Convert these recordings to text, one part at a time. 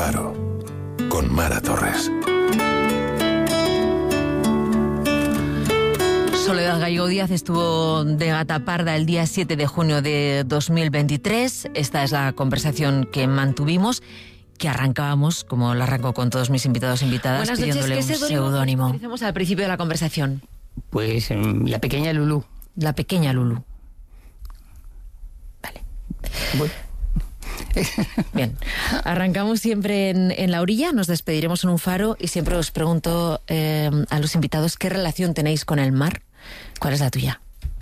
Faro, con Mara Torres. Soledad Gallego Díaz estuvo de gata parda el día 7 de junio de 2023. Esta es la conversación que mantuvimos, que arrancábamos, como la arranco con todos mis invitados e invitadas, Buenas pidiéndole noches. un seudónimo. Empecemos al principio de la conversación. Pues la pequeña Lulú. La pequeña Lulú. Vale. Bueno. Bien, arrancamos siempre en la orilla, nos despediremos en un faro y siempre os pregunto a los invitados qué relación tenéis con el mar. ¿Cuál es la tuya?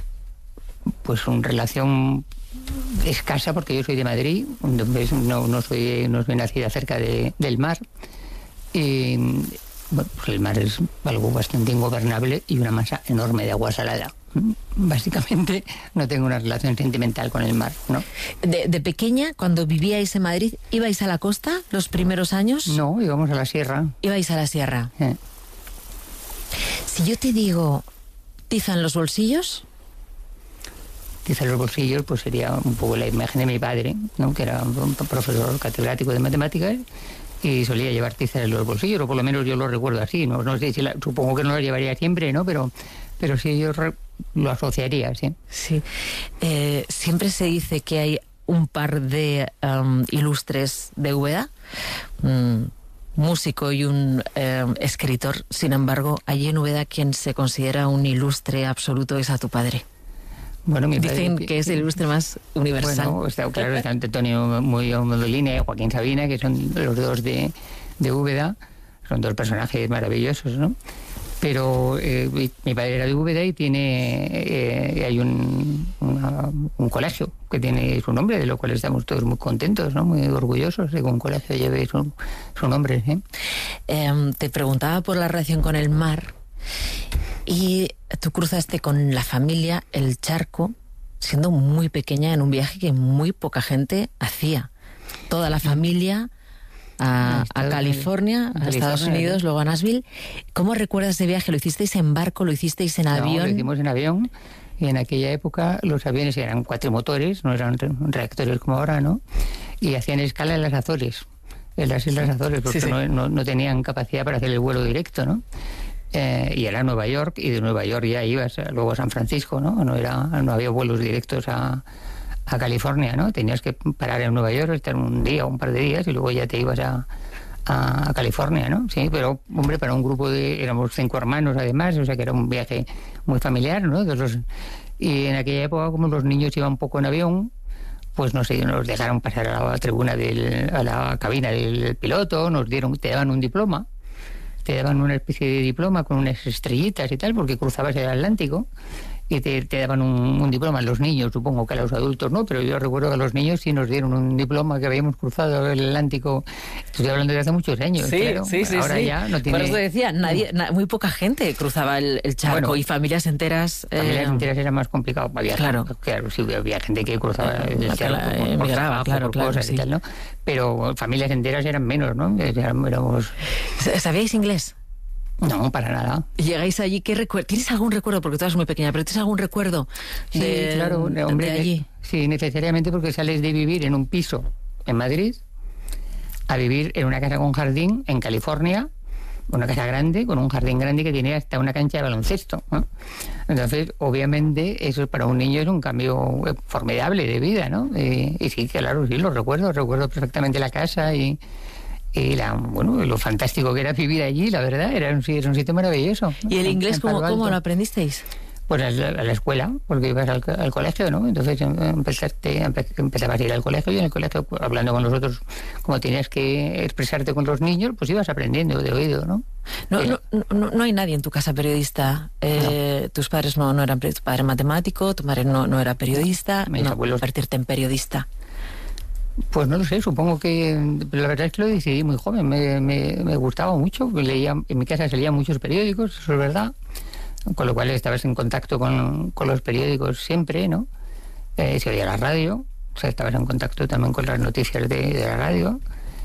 Pues una relación escasa, porque yo soy de Madrid, entonces no soy nacida cerca del mar. Y bueno, pues el mar es algo bastante ingobernable y una masa enorme de agua salada. Básicamente no tengo una relación sentimental con el mar, ¿no? De pequeña, cuando vivíais en Madrid, ¿ibais a la costa los primeros años? No, íbamos a la sierra. ¿Ibais a la sierra? Si yo te digo tiza en los bolsillos... Tiza en los bolsillos, pues sería un poco la imagen de mi padre, ¿no? Que era un profesor catedrático de matemáticas y solía llevar tizas en los bolsillos, o por lo menos yo lo recuerdo así. No sé si supongo que no lo llevaría siempre, ¿no? Pero sí, yo lo asociaría, sí. Sí. Siempre se dice que hay un par de ilustres de Úbeda, un músico y un escritor. Sin embargo, allí en Úbeda quien se considera un ilustre absoluto es a tu padre. Bueno, dicen que es el ilustre más universal. Bueno, claro, está Antonio Modolina y Joaquín Sabina, que son los dos de Úbeda. Son dos personajes maravillosos, ¿no? Pero mi padre era de Úbeda y hay un colegio que tiene su nombre, de lo cual estamos todos muy contentos, ¿no? Muy orgullosos de que un colegio lleve su nombre, ¿eh? Te preguntaba por la relación con el mar y tú cruzaste con la familia el charco siendo muy pequeña en un viaje que muy poca gente hacía. Toda la familia... A California, a Estados Unidos, luego a Nashville. ¿Cómo recuerdas ese viaje? ¿Lo hicisteis en barco? ¿Lo hicisteis en avión? No, lo hicimos en avión. Y en aquella época los aviones eran cuatrimotores, no eran reactores como ahora, ¿no? Y hacían escala en las Azores, en las Islas Azores, porque sí. No tenían capacidad para hacer el vuelo directo, ¿no? Y era Nueva York, y de Nueva York ya ibas luego a San Francisco, ¿no? No había vuelos directos a California, ¿no? Tenías que parar en Nueva York, estar un día o un par de días y luego ya te ibas a California, ¿no? Sí, pero, hombre, para un grupo éramos 5 hermanos además, o sea que era un viaje muy familiar, ¿no? Y en aquella época, como los niños iban un poco en avión, pues no sé, nos dejaron pasar a la tribuna, a la cabina del piloto, te daban un diploma, te daban una especie de diploma con unas estrellitas y tal, porque cruzabas el Atlántico. Y te daban un diploma a los niños, supongo que a los adultos no, pero yo recuerdo que a los niños sí nos dieron un diploma que habíamos cruzado el Atlántico. Estoy hablando de hace muchos años, sí, claro. Sí, ahora sí. Ya no tiene... Por eso decía, muy poca gente cruzaba el charco, bueno, y familias enteras... Familias enteras era más complicado. Claro, sí, había gente que cruzaba el charco emigraba, claro, cosas sí. Y tal, ¿no? Pero familias enteras eran menos, ¿no? ¿Sabíais inglés? No, para nada. Llegáis allí, ¿qué recuerdo? ¿Tienes algún recuerdo? Porque tú eres muy pequeña, pero ¿tienes algún recuerdo de allí? Sí, necesariamente, porque sales de vivir en un piso en Madrid a vivir en una casa con jardín en California, una casa grande, con un jardín grande que tiene hasta una cancha de baloncesto, ¿no? Entonces, obviamente, eso para un niño es un cambio formidable de vida, ¿no? Y sí, claro, sí, lo recuerdo perfectamente la casa y lo fantástico que era vivir allí, la verdad, era un sitio maravilloso. ¿Y el inglés cómo lo aprendisteis? Pues a la escuela, porque ibas al colegio, ¿no? Entonces empezabas a ir al colegio y en el colegio, hablando con los otros, como tenías que expresarte con los niños, pues ibas aprendiendo de oído, ¿no? No hay nadie en tu casa periodista. No. Tus padres no eran... Tu padre matemático, tu madre no era periodista. Mis abuelos... Convertirte en periodista. Pues no lo sé, supongo que... La verdad es que lo decidí muy joven, me gustaba mucho, en mi casa se leían muchos periódicos, eso es verdad, con lo cual estabas en contacto con los periódicos siempre, ¿no? Se oía la radio, o sea, estabas en contacto también con las noticias de la radio,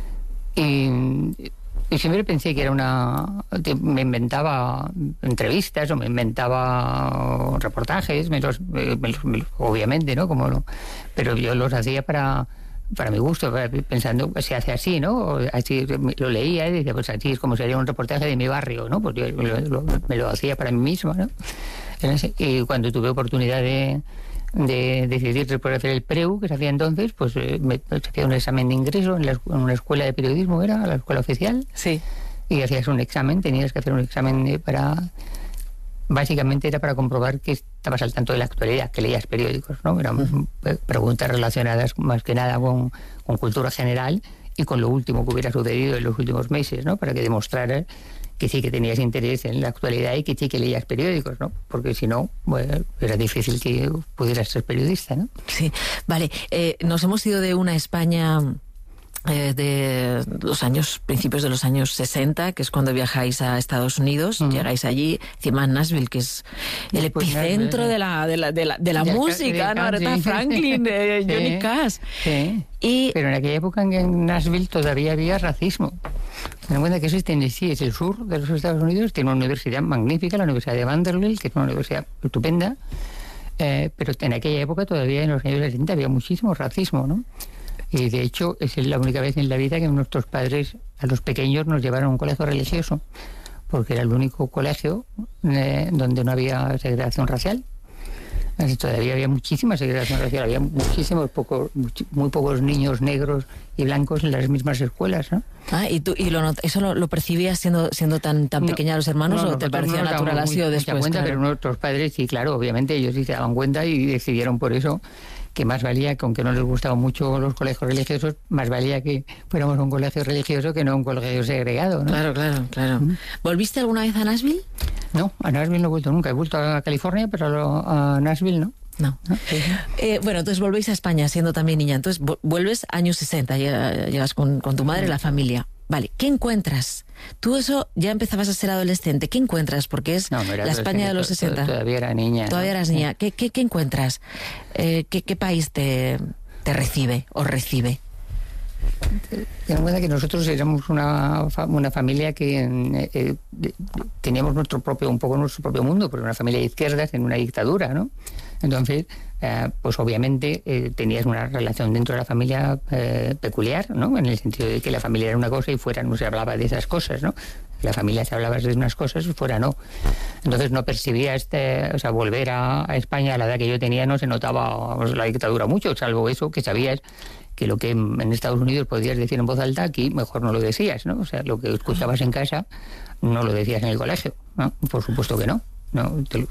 y siempre pensé que me inventaba entrevistas o me inventaba reportajes, obviamente, ¿no? Pero yo los hacía para para mi gusto, pensando, se hace así, ¿no? O así lo leía y decía, pues así es como sería un reportaje de mi barrio, ¿no? Pues yo me lo hacía para mí mismo, ¿no? Y cuando tuve oportunidad de decidir por hacer el PREU, que se hacía entonces, pues se hacía un examen de ingreso en una escuela de periodismo, era la escuela oficial. Sí. Y hacías un examen, tenías que hacer un examen básicamente era para comprobar que estabas al tanto de la actualidad, que leías periódicos, ¿no? Eran preguntas relacionadas más que nada con cultura general y con lo último que hubiera sucedido en los últimos meses, ¿no? Para que demostraras que sí que tenías interés en la actualidad y que sí que leías periódicos, ¿no? Porque si no, bueno, era difícil que pudieras ser periodista, ¿no? Sí, vale. Nos hemos ido de una España de los principios de los años 60, que es cuando viajáis a Estados Unidos, llegáis allí, encima en Nashville, que es el epicentro de la música, ¿no? Aretha Franklin, Johnny Cash. Sí. Y pero en aquella época en Nashville todavía había racismo. Ten en cuenta que eso es Tennessee, es el sur de los Estados Unidos, tiene una universidad magnífica, la Universidad de Vanderbilt, que es una universidad estupenda, pero en aquella época todavía en los años 60 había muchísimo racismo, ¿no? Y de hecho es la única vez en la vida que nuestros padres a los pequeños nos llevaron a un colegio religioso, porque era el único colegio donde no había segregación racial. Todavía había muchísima segregación racial, había muy pocos niños negros y blancos en las mismas escuelas, ¿no? ¿Y eso lo percibías siendo tan pequeña los hermanos o te parecía natural así o después? Cuenta, claro. Pero nuestros padres sí, claro, obviamente ellos sí se daban cuenta y decidieron por eso que más valía, que aunque no les gustaban mucho los colegios religiosos, más valía que fuéramos a un colegio religioso que no a un colegio segregado, ¿no? Claro. ¿Volviste alguna vez a Nashville? No, a Nashville no he vuelto nunca. He vuelto a California, pero a Nashville no. No. Bueno, entonces volvéis a España siendo también niña. Entonces vuelves años 60, llegas con tu madre y la familia. Vale, ¿qué encuentras? Tú eso ya empezabas a ser adolescente. ¿Qué encuentras? Porque es la España de los 60. Todavía era niña. Todavía eras niña. ¿Qué encuentras? ¿Qué país te recibe o recibe? Ten en cuenta que nosotros éramos una familia que teníamos nuestro propio mundo, porque una familia de izquierdas en una dictadura, ¿no? Entonces, pues obviamente tenías una relación dentro de la familia peculiar, ¿no? En el sentido de que la familia era una cosa y fuera no se hablaba de esas cosas, ¿no? La familia se hablaba de unas cosas y fuera no. Entonces no percibía volver a España a la edad que yo tenía no se notaba la dictadura mucho, salvo eso que sabías que lo que en Estados Unidos podías decir en voz alta, aquí mejor no lo decías, ¿no? O sea, lo que escuchabas en casa no lo decías en el colegio, ¿no? Por supuesto que no. No,